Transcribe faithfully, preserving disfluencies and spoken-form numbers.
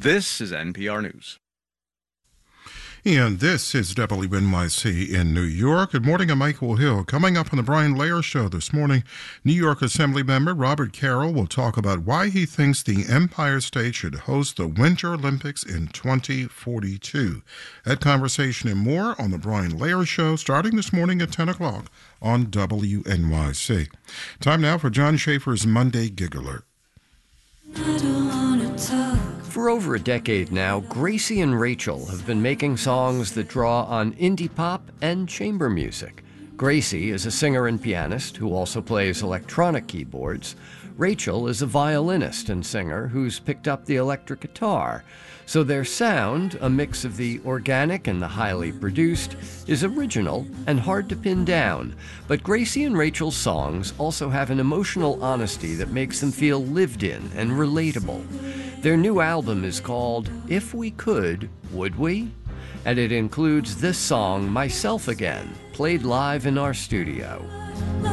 This is N P R News. And this is W N Y C in New York. Good morning, I'm Michael Hill. Coming up on the Brian Lehrer Show this morning, New York Assemblymember Robert Carroll will talk about why he thinks the Empire State should host the Winter Olympics in twenty forty-two. That conversation and more on the Brian Lehrer Show starting this morning at ten o'clock on W N Y C. Time now for John Schaefer's Monday Gig Alert. I don't wanna talk. For over a decade now, Gracie and Rachel have been making songs that draw on indie pop and chamber music. Gracie is a singer and pianist who also plays electronic keyboards. Rachel is a violinist and singer who's picked up the electric guitar. So their sound, a mix of the organic and the highly produced, is original and hard to pin down. But Gracie and Rachel's songs also have an emotional honesty that makes them feel lived in and relatable. Their new album is called If We Could, Would We? And it includes this song, Myself Again, played live in our studio.